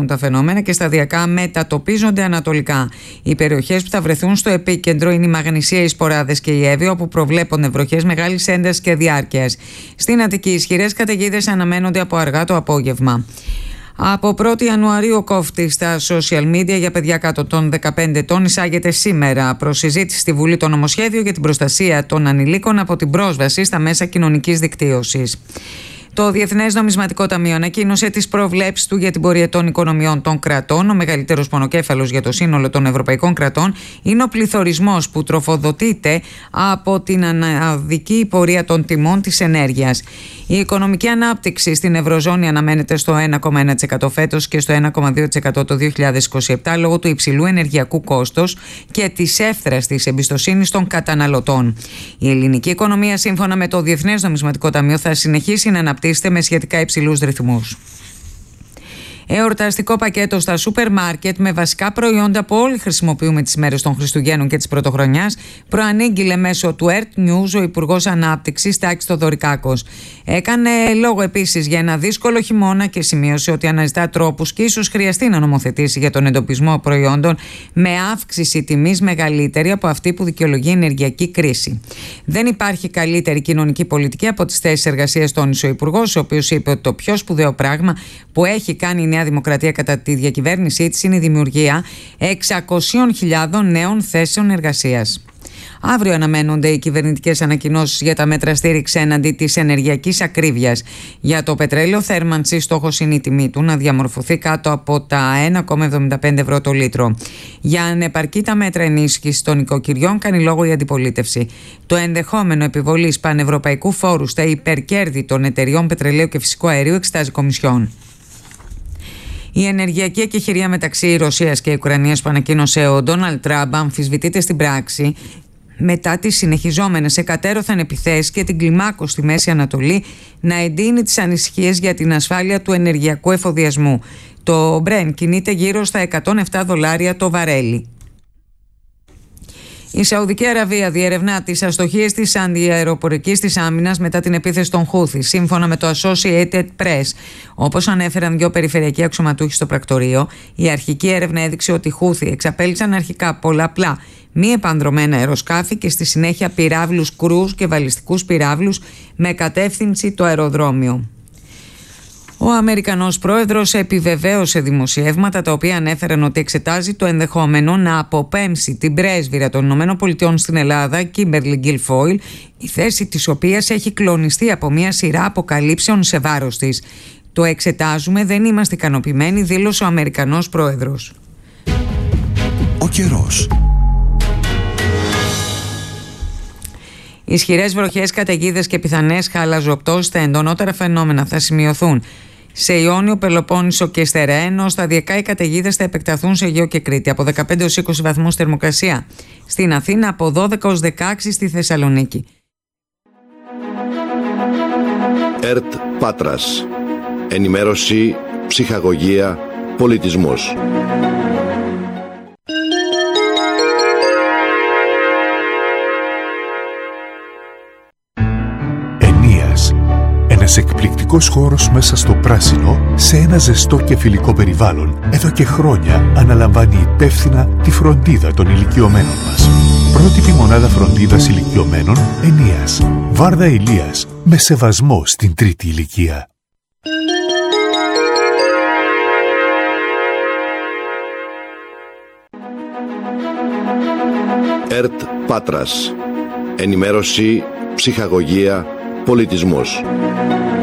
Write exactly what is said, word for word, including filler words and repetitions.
τα φαινόμενα και σταδιακά μετατοπίζονται ανατολικά. Οι περιοχές που θα βρεθούν στο επίκεντρο είναι η Μαγνησία, οι Σποράδες και η Εύβοια, όπου προβλέπονται βροχές μεγάλης έντασης και διάρκειας. Στην Αττική, ισχυρές καταιγίδες αναμένονται από αργά το απόγευμα. Από πρώτη Ιανουαρίου ο κόφτης στα social media για παιδιά κάτω των δεκαπέντε ετών εισάγεται σήμερα προς συζήτηση στη Βουλή το νομοσχέδιο για την προστασία των ανηλίκων από την πρόσβαση στα μέσα κοινωνικής δικτύωσης. Το Διεθνές Νομισματικό Ταμείο ανακοίνωσε τις προβλέψεις του για την πορεία των οικονομιών των κρατών. Ο μεγαλύτερος πονοκέφαλος για το σύνολο των ευρωπαϊκών κρατών είναι ο πληθωρισμός που τροφοδοτείται από την αναδική πορεία των τιμών της ενέργειας. Η οικονομική ανάπτυξη στην Ευρωζώνη αναμένεται στο ένα κόμμα ένα τοις εκατό φέτος και στο ένα κόμμα δύο τοις εκατό το δύο χιλιάδες είκοσι επτά λόγω του υψηλού ενεργειακού κόστος και της εύθραστης εμπιστοσύνης των καταναλωτών. Η ελληνική οικονομία, σύμφωνα με το Διεθνές Νομισματικό Ταμείο, θα συνεχίσει να αναπτύσσεται με σχετικά υψηλούς ρυθμούς. Εορταστικό πακέτο στα σούπερ μάρκετ με βασικά προϊόντα που όλοι χρησιμοποιούμε τις μέρες των Χριστουγέννων και της Πρωτοχρονιάς, προανήγγειλε μέσω του ΕΡΤ News ο Υπουργός Ανάπτυξης Τάκης Θοδωρικάκος. Έκανε λόγο επίσης για ένα δύσκολο χειμώνα και σημείωσε ότι αναζητά τρόπους και ίσως χρειαστεί να νομοθετήσει για τον εντοπισμό προϊόντων με αύξηση τιμής μεγαλύτερη από αυτή που δικαιολογεί η ενεργειακή κρίση. Δεν υπάρχει καλύτερη κοινωνική πολιτική από τις θέσεις εργασίας, τόνισε ο Υπουργός, ο οποίος είπε ότι το πιο σπουδαίο πράγμα που έχει κάνει η Νέα Δημοκρατία κατά τη διακυβέρνησή της είναι η δημιουργία εξακόσιες χιλιάδες νέων θέσεων εργασίας. Αύριο αναμένονται οι κυβερνητικές ανακοινώσεις για τα μέτρα στήριξη έναντι της ενεργειακής ακρίβειας. Για το πετρέλαιο θέρμανση, στόχος είναι η τιμή του να διαμορφωθεί κάτω από τα ένα κόμμα εβδομήντα πέντε ευρώ το λίτρο. Για ανεπαρκή τα μέτρα ενίσχυσης των οικοκυριών κάνει λόγο η αντιπολίτευση. Το ενδεχόμενο επιβολής πανευρωπαϊκού φόρου στα υπερκέρδη των εταιριών πετρελαίου και φυσικού αερίου εξετάζει η Κομισιόν. Η ενεργειακή εκεχηρία μεταξύ Ρωσίας και Ουκρανίας που ανακοίνωσε ο Ντόναλντ Τραμπ αμφισβητείται στην πράξη μετά τις συνεχιζόμενες εκατέρωθεν επιθέσεις και την κλιμάκωση στη Μέση Ανατολή να εντείνει τις ανησυχίες για την ασφάλεια του ενεργειακού εφοδιασμού. Το Brent κινείται γύρω στα εκατόν επτά δολάρια το βαρέλι. Η Σαουδική Αραβία διερευνά τις αστοχίες της αντιαεροπορικής της άμυνας μετά την επίθεση των Χούθι, σύμφωνα με το Associated Press. Όπως ανέφεραν δύο περιφερειακοί αξιωματούχοι στο πρακτορείο, η αρχική έρευνα έδειξε ότι οι Χούθι εξαπέλυσαν αρχικά πολλαπλά μη επανδρωμένα αεροσκάφη και στη συνέχεια πυράβλους κρούς και βαλιστικούς πυράβλους με κατεύθυνση το αεροδρόμιο. Ο Αμερικανός πρόεδρος επιβεβαίωσε δημοσιεύματα τα οποία ανέφεραν ότι εξετάζει το ενδεχόμενο να αποπέμψει την πρέσβυρα των ΗΠΑ στην Ελλάδα, Κίμπερλι Γκιλφόιλ, η θέση της οποίας έχει κλονιστεί από μια σειρά αποκαλύψεων σε βάρος της. Το εξετάζουμε, δεν είμαστε ικανοποιημένοι, δήλωσε ο Αμερικανός πρόεδρος. Ο καιρός. Ισχυρές βροχές, καταιγίδες και πιθανές χαλαζοπτώσεις, τα εντονότερα φαινόμενα θα σημειωθούν σε Ιόνιο, Πελοπόννησο και Στερεά, ενώ σταδιακά οι καταιγίδες θα επεκταθούν σε Αιγαίο και Κρήτη. Από δεκαπέντε έως είκοσι βαθμούς θερμοκρασία στην Αθήνα, από δώδεκα έως δεκαέξι στη Θεσσαλονίκη. ΕΡΤ Πάτρας. Ενημέρωση, ψυχαγωγία, πολιτισμός. Ένας εκπληκτικός χώρος μέσα στο πράσινο, σε ένα ζεστό και φιλικό περιβάλλον, εδώ και χρόνια αναλαμβάνει υπεύθυνα τη φροντίδα των ηλικιωμένων μας. Πρότυπη μονάδα φροντίδας ηλικιωμένων Ενίας. Βάρδα Ηλίας, με σεβασμό στην τρίτη ηλικία. ΕΡΤ Πάτρας. Ενημέρωση, ψυχαγωγία, πολιτισμός.